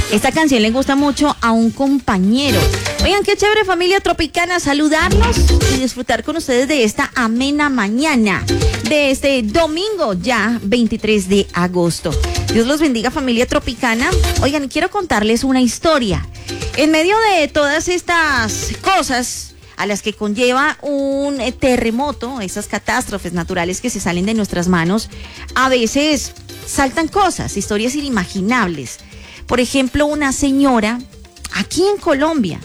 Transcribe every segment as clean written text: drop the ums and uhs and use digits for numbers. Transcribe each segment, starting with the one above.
Esta canción le gusta mucho a un compañero. Oigan, qué chévere, familia tropicana, saludarlos y disfrutar con ustedes de esta amena mañana de este domingo ya 23 de agosto. Dios los bendiga, familia tropicana. Oigan, quiero contarles una historia. En medio de todas estas cosas a las que conlleva un terremoto, esas catástrofes naturales que se salen de nuestras manos, a veces saltan cosas, historias inimaginables. Por ejemplo, una señora aquí en Colombia,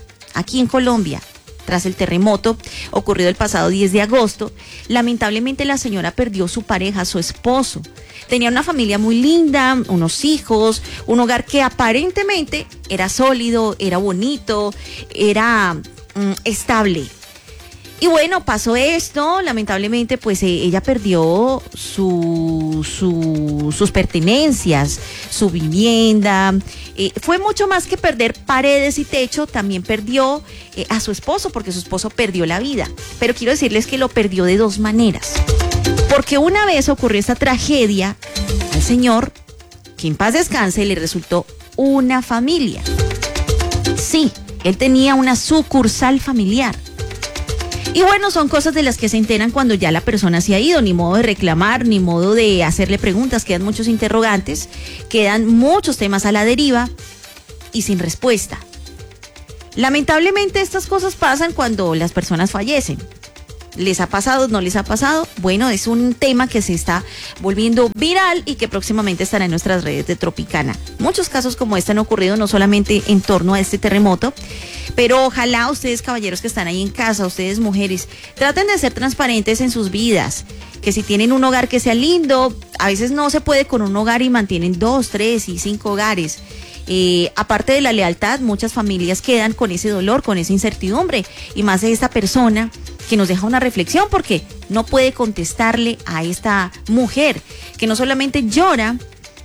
tras el terremoto ocurrido el pasado 10 de agosto, lamentablemente la señora perdió su pareja, su esposo. Tenía una familia muy linda, unos hijos, un hogar que aparentemente era sólido, era bonito, era estable. Y bueno, pasó esto, lamentablemente pues ella perdió sus pertenencias, su vivienda. Fue mucho más que perder paredes y techo, también perdió a su esposo, porque su esposo perdió la vida. Pero quiero decirles que lo perdió de dos maneras. Porque una vez ocurrió esta tragedia, al señor, que en paz descanse, le resultó una familia. Sí, él tenía una sucursal familiar. Y bueno, son cosas de las que se enteran cuando ya la persona se ha ido, ni modo de reclamar, ni modo de hacerle preguntas, quedan muchos interrogantes, quedan muchos temas a la deriva y sin respuesta. Lamentablemente estas cosas pasan cuando las personas fallecen. ¿Les ha pasado? ¿No les ha pasado? Bueno, es un tema que se está volviendo viral y que próximamente estará en nuestras redes de Tropicana. Muchos casos como este han ocurrido no solamente en torno a este terremoto, pero ojalá ustedes, caballeros que están ahí en casa, ustedes mujeres, traten de ser transparentes en sus vidas. Que si tienen un hogar que sea lindo, a veces no se puede con un hogar y mantienen 2, 3 y 5 hogares. Aparte de la lealtad, muchas familias quedan con ese dolor, con esa incertidumbre, y más de esta persona que nos deja una reflexión porque no puede contestarle a esta mujer que no solamente llora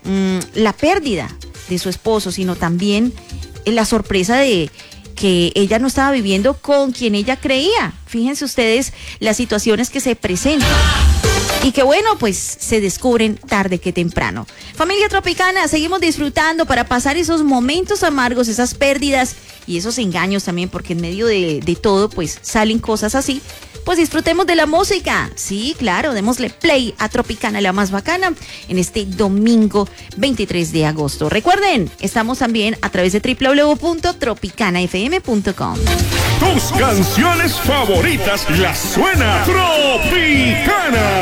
la pérdida de su esposo, sino también la sorpresa de que ella no estaba viviendo con quien ella creía. Fíjense ustedes las situaciones que se presentan y que bueno, pues se descubren tarde que temprano. Familia tropicana, seguimos disfrutando para pasar esos momentos amargos, esas pérdidas y esos engaños también, porque en medio de todo pues salen cosas así. Pues disfrutemos de la música. Sí, claro, démosle play a Tropicana, la más bacana, en este domingo 23 de agosto. Recuerden, estamos también a través de www.tropicanafm.com. Tus canciones favoritas las suena Tropicana.